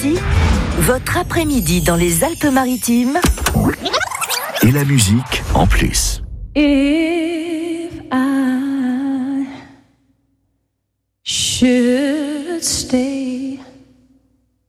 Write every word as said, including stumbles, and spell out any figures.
Nostalgie, votre après-midi dans les Alpes-Maritimes. Et la musique en plus. If I should stay